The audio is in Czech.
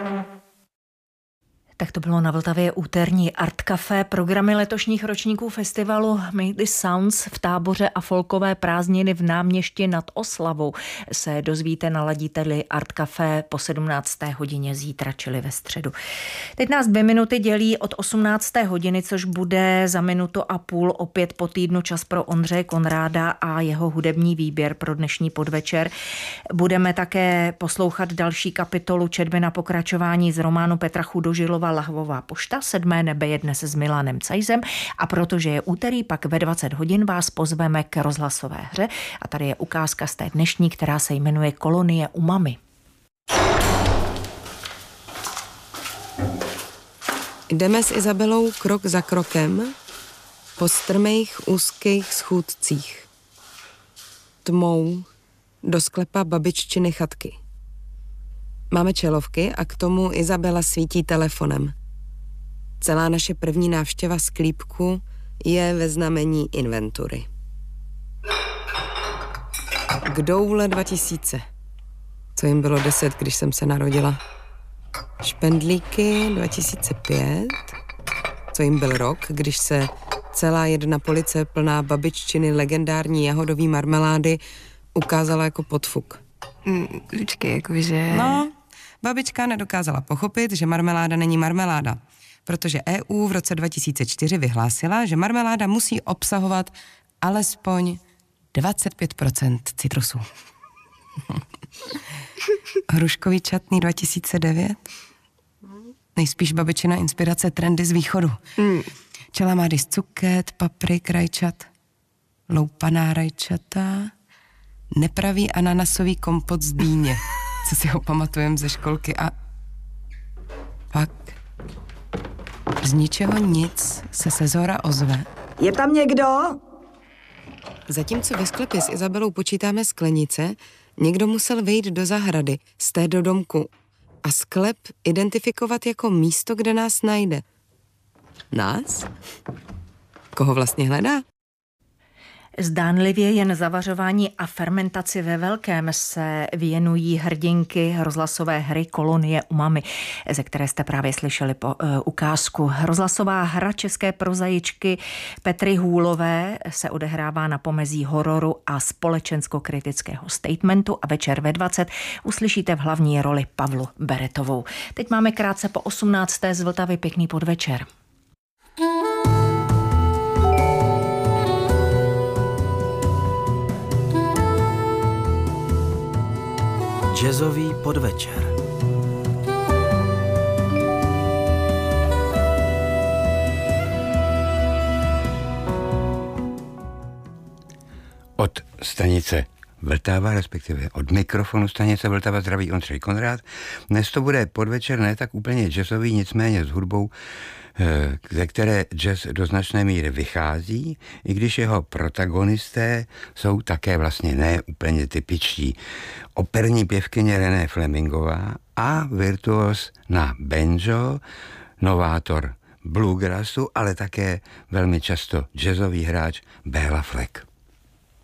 Tak to bylo na Vltavě úterní Art Café. Programy letošních ročníků festivalu Make the Sounds v Táboře a folkové prázdniny v Náměšti nad Oslavou se dozvíte na ladíteli Art Café po 17. hodině zítra, čili ve středu. Teď nás 2 minuty dělí od 18. hodiny, což bude za 1,5 minuty opět po týdnu čas pro Ondřeje Konráda a jeho hudební výběr pro dnešní podvečer. Budeme také poslouchat další kapitolu četby na pokračování z románu Petra Chudožilova Lahvová pošta. 7. nebe je dnes s Milanem Cajzem a protože je úterý, pak ve 20 hodin vás pozveme k rozhlasové hře a tady je ukázka z té dnešní, která se jmenuje Kolonie umami. Jdeme s Izabelou krok za krokem po strmých úzkých schůdcích. Tmou do sklepa babiččiny chatky. Máme čelovky a k tomu Izabela svítí telefonem. Celá naše první návštěva sklípku je ve znamení inventury. K Doule 2000. Co jim bylo 10, když jsem se narodila. Špendlíky 2005. Co jim byl rok, když se celá jedna police plná babiččiny legendární jahodový marmelády ukázala jako podfuk. Počkej, jakože... No, babička nedokázala pochopit, že marmeláda není marmeláda, protože EU v roce 2004 vyhlásila, že marmeláda musí obsahovat alespoň 25% citrusů. Hruškový čatný 2009? Nejspíš babičina inspirace trendy z východu. Čelamády z cuket, paprik, rajčat, loupaná rajčata, nepravý ananasový kompot z dýně, co si ho pamatujem ze školky a pak z ničeho nic se zhora ozve. Je tam někdo? Zatímco ve sklepě s Izabelou počítáme sklenice, někdo musel vejít do zahrady, z té do domku a sklep identifikovat jako místo, kde nás najde. Nás? Koho vlastně hledá? Zdánlivě jen zavařování a fermentaci ve velkém se věnují hrdinky rozhlasové hry Kolonie umami, ze které jste právě slyšeli ukázku. Rozhlasová hra české prozaičky Petry Hůlové se odehrává na pomezí hororu a společensko-kritického statementu a večer ve 20 uslyšíte v hlavní roli Pavlu Beretovou. Teď máme krátce po 18. z Vltavy pěkný podvečer. Jazzový podvečer. Od stanice Vltava, respektive od mikrofonu stanice Vltava zdraví Ondřej Konrád. Dnes to bude podvečer ne tak úplně jazzový, nicméně s hudbou, ze které jazz do značné míry vychází, i když jeho protagonisté jsou také vlastně ne úplně typičtí. Operní pěvkyně René Flemingová a virtuos na banjo, novátor bluegrassu, ale také velmi často jazzový hráč Béla Fleck.